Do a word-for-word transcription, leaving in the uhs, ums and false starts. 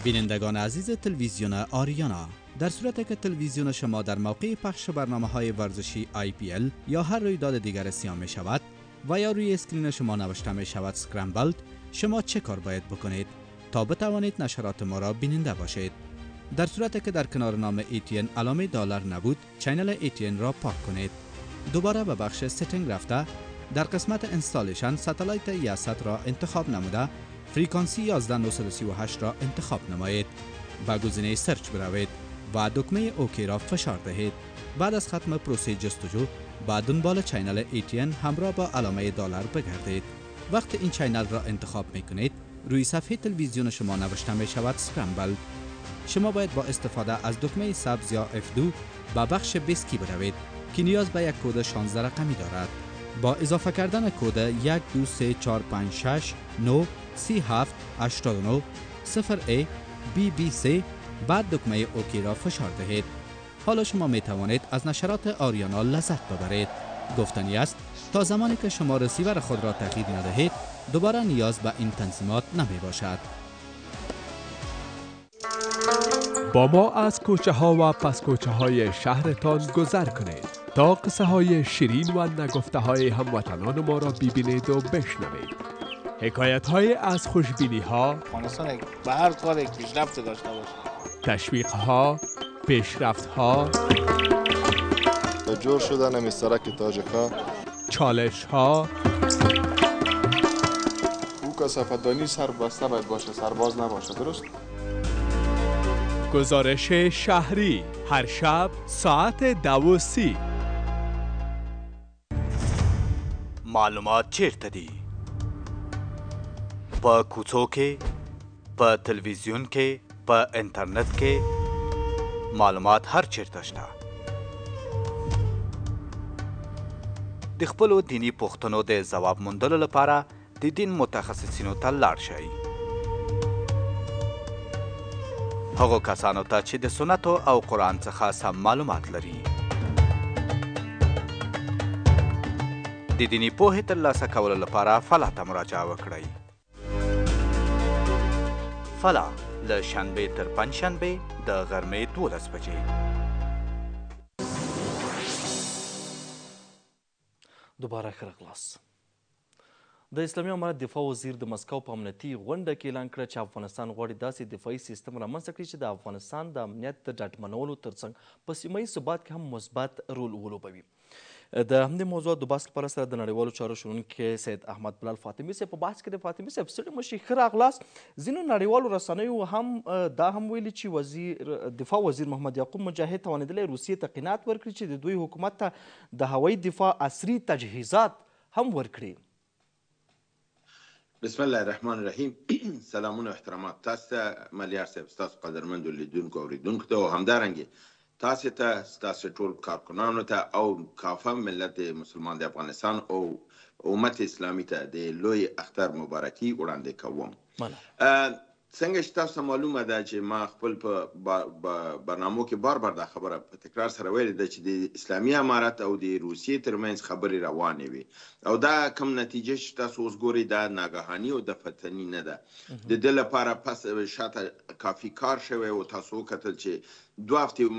بینندگان عزیز تلویزیون آریانا، در صورتی که تلویزیون شما در موقع پخش برنامه های ورزشی آی پی ال یا هر رویداد دیگر سیاه می شود و یا روی اسکرین شما نوشته می شود سکرامبلد، شما چه کار باید بکنید تا بتوانید نشرات ما را بیننده باشید؟ در صورتی که در کنار نام ای تی ان علامه دلار نبود، چینل ای تی ان را پاک کنید. دوباره به بخش ستینگ رفته، در قسمت اینستالیشن ساتلایت یاست را انتخاب نموده، فریکانسی یازده هزار و نهصد و سی و هشت را انتخاب نمایید. با گزینه سرچ بروید و دکمه اوکی را فشار دهید. بعد از ختم پروسه جستجو، با دنبال چینل ای تی ان همراه با علامه دلار بگردید. وقتی این چینل را انتخاب می کنید، روی صفحه تلویزیون شما نوشته می شود سکرامبل. شما باید با استفاده از دکمه سبز یا اف دو با بخش بسکی بروید که نیاز به یک کد شانزده رقمی دارد. با اضافه کردن کد یک دو سه چهار پنج شش نه سی هفت هشتاد و نه صفر ای بی بی سی بعد دکمه اوکی را فشار دهید. حالا شما می توانید از نشرات آریانا لذت ببرید. گفتنی است تا زمانی که شما رسیور خود را تغییر ندهید، دوباره نیاز به این تنظیمات نمی باشد. با ما از کوچه ها و پس کوچه های شهرتان گذر کنید تا قصه های شیرین و نگفته های هموطنان ما را ببینید و بشنوید. حکایت های از خوشبینی ها، افغانستان به هر کار پیشرفت داشته باشه، تشویق ها، پیشرفت ها، جور شدن مسترک تاجکا، چالش ها، او کثافت‌دانی سربسته باید باشه، سرباز نباشه. درست؟ گزارش شهری هر شب ساعت دو و سی. معلومات چیرته دی؟ په کوڅو کې، په تلویزیون کې، په انټرنیټ کې معلومات هر چیرته شته. د خپلو دینی پوښتنو د ځواب موندلو لپاره د دین متخصصینو ته لاړ شئ. هغو کسانو ته چې د سنتو او قرآن څخه سم معلومات لري. د دیني پوهې ترلاسه کولو لپاره فلا ته مراجعه وکړئ. فلا له شنبې تر پنجشنبې د غرمې دولس بجې. دوباره ښه راغلاست. د اسلامي امارت دفاع وزیر د مسکو په امنیتي غونډه کې اعلان کړ چې افغانستان غواړي داسې دفاعي سیستم رامنځته کړي چې د افغانستان د امنیت د ډاډمنولو ترڅنګ په سیمه ییز ثبات کې هم مثبت رول ولوبوي. د همدې موضوع د بحث لپاره سره د نړیوالو چارو شنونکی سید احمد بلال فاطمي صاحب په بحث کې د فاطمي صاحب ستړي مشي ښه راغلاست. ځینو نړیوالو رسنیو هم دا هم ویلي چې وزیر دفاع وزیر محمد یعقوب مجاهد توانېدلی روسیې ته قناعت ورکړي چې د دوی حکومت ته د هوایي دفاع عصري تجهیزات هم ورکړي. بسم الله الرحمن الرحیم. سلامونه و احترامات تاسو ته ملیار صاحب، ستاسو قدرمندو لیدونکو او اوریدونکو ته او همدارنګې تاسو ته ستاسو ټول کارکنانو ته او کافه ملت مسلمان د افغانستان او امت اسلامي ته د لوی اختر مبارکي وړاندې کوم. څنګه چې تاسو معلومه ده چې ما خپل په برنامو کې بار بار دا خبره په تکرار سره ویلې ده چې د اسلامي امارت او د روسیې ترمنځ خبرې روانې وي او دا کم نتیجه چې تاسو اوس ګورئ دا ناګهاني او دفتني نه ده. د دې لپاره پس شاته کافي کار شوی او تاسو وکتل چې دوه هفتې